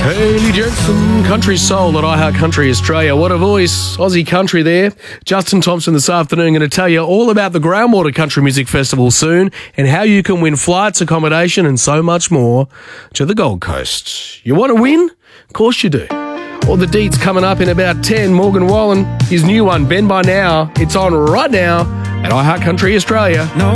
Haley Jensen, Country Soul at iHeart Country Australia. What a voice. Aussie country there. Justin Thompson this afternoon going to tell you all about the Groundwater Country Music Festival soon and how you can win flights, accommodation and so much more to the Gold Coast. You want to win? Of course you do. All the deets coming up in about 10. Morgan Wallen, his new one, Ben By Now. It's on right now at iHeart Country Australia.